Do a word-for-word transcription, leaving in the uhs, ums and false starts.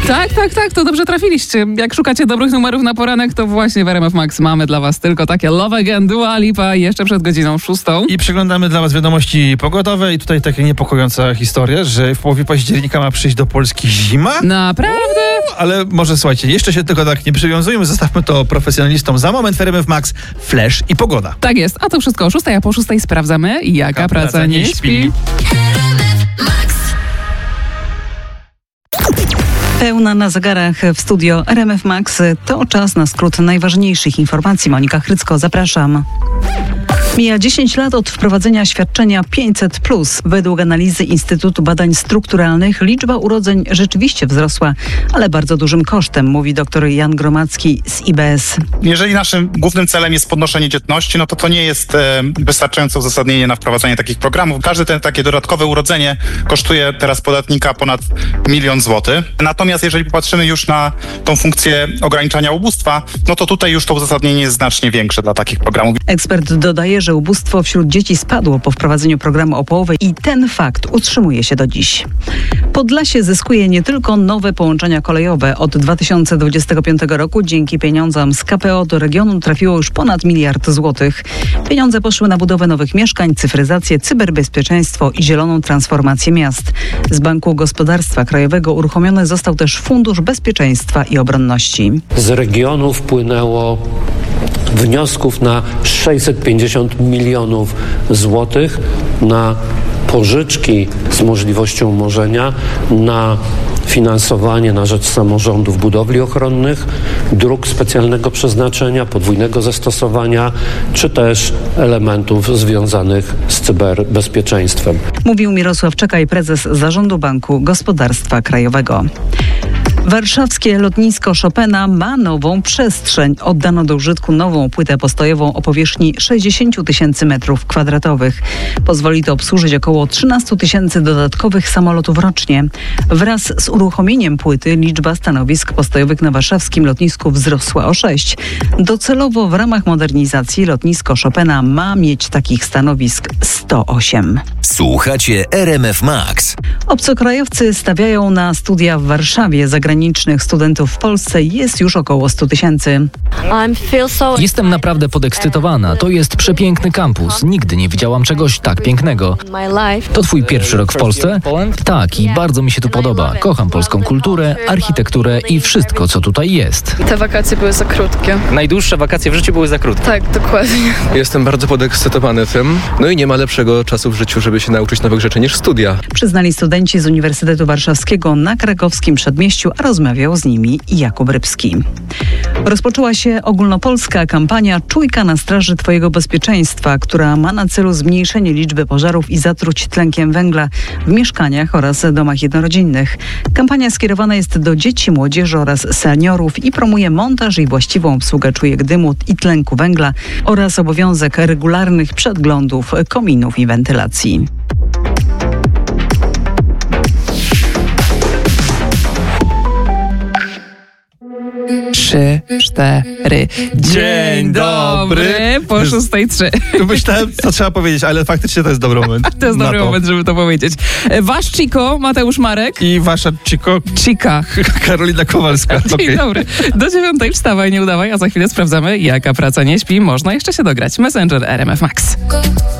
Tak, tak, tak, to dobrze trafiliście. Jak szukacie dobrych numerów na poranek, to właśnie w R M F Max mamy dla was tylko takie Love Again, Dua Lipa jeszcze przed godziną szóstą. I przeglądamy dla was wiadomości pogodowe i tutaj taka niepokojąca historia, że w połowie października ma przyjść do Polski zima. Naprawdę? Uuu, ale może słuchajcie, jeszcze się tylko tak nie przywiązujmy, zostawmy to profesjonalistom. Za moment w R M F Max flash i pogoda. Tak jest, a to wszystko o szóstej, a po szóstej sprawdzamy, jaka praca, praca nie śpi. śpi. Pełna na zegarach w studio R M F Max. To czas na skrót najważniejszych informacji. Monika Chrycko, zapraszam. Mija dziesięć lat od wprowadzenia świadczenia pięćset plus. Według analizy Instytutu Badań Strukturalnych liczba urodzeń rzeczywiście wzrosła, ale bardzo dużym kosztem, mówi dr Jan Gromacki z I B S. Jeżeli naszym głównym celem jest podnoszenie dzietności, no to to nie jest e, wystarczające uzasadnienie na wprowadzenie takich programów. Każde te, takie dodatkowe urodzenie kosztuje teraz podatnika ponad milion złotych. Natomiast jeżeli popatrzymy już na tą funkcję ograniczania ubóstwa, no to tutaj już to uzasadnienie jest znacznie większe dla takich programów. Ekspert dodaje, że ubóstwo wśród dzieci spadło po wprowadzeniu programu o połowę i ten fakt utrzymuje się do dziś. Podlasie zyskuje nie tylko nowe połączenia kolejowe. Od dwa tysiące dwudziestego piątego roku dzięki pieniądzom z K P O do regionu trafiło już ponad miliard złotych. Pieniądze poszły na budowę nowych mieszkań, cyfryzację, cyberbezpieczeństwo i zieloną transformację miast. Z Banku Gospodarstwa Krajowego uruchomiony został też Fundusz Bezpieczeństwa i Obronności. Z regionu wpłynęło wniosków na sześćset pięćdziesiąt milionów złotych na pożyczki z możliwością umorzenia, na finansowanie na rzecz samorządów budowli ochronnych, dróg specjalnego przeznaczenia, podwójnego zastosowania, czy też elementów związanych z cyberbezpieczeństwem. Mówił Mirosław Czekaj, prezes Zarządu Banku Gospodarstwa Krajowego. Warszawskie lotnisko Chopina ma nową przestrzeń. Oddano do użytku nową płytę postojową o powierzchni sześćdziesiąt tysięcy metrów kwadratowych. Pozwoli to obsłużyć około trzynaście tysięcy dodatkowych samolotów rocznie. Wraz z uruchomieniem płyty liczba stanowisk postojowych na warszawskim lotnisku wzrosła o sześć. Docelowo w ramach modernizacji lotnisko Chopina ma mieć takich stanowisk sto osiem. Słuchacie R M F Max. Obcokrajowcy stawiają na studia w Warszawie. Zagranicznych studentów w Polsce jest już około sto tysięcy. Jestem naprawdę podekscytowana. To jest przepiękny kampus. Nigdy nie widziałam czegoś tak pięknego. To twój pierwszy rok w Polsce? Tak, i bardzo mi się tu podoba. Kocham polską kulturę, architekturę i wszystko, co tutaj jest. Te wakacje były za krótkie. Najdłuższe wakacje w życiu były za krótkie. Tak, dokładnie. Jestem bardzo podekscytowany tym. No i nie ma lepszego czasu w życiu, żeby się nauczyć nowych rzeczy niż studia. Przyznali studenci z Uniwersytetu Warszawskiego na krakowskim Przedmieściu, a rozmawiał z nimi Jakub Rybski. Rozpoczęła się ogólnopolska kampania Czujka na straży Twojego bezpieczeństwa, która ma na celu zmniejszenie liczby pożarów i zatruć tlenkiem węgla w mieszkaniach oraz domach jednorodzinnych. Kampania skierowana jest do dzieci, młodzieży oraz seniorów i promuje montaż i właściwą obsługę czujek dymu i tlenku węgla oraz obowiązek regularnych przeglądów kominów i wentylacji. Trzy, cztery. Dzień dobry. Po szóstej trzy. Myślałem, co trzeba powiedzieć, ale faktycznie to jest dobry moment. To jest dobry to. moment, żeby to powiedzieć. Wasz Chico, Mateusz Marek. I wasza Chico... Chica. Karolina Kowalska. Dzień okay. dobry. Do dziewiątej wstawaj, nie udawaj, a za chwilę sprawdzamy, jaka praca nie śpi. Można jeszcze się dograć. Messenger R M F Max.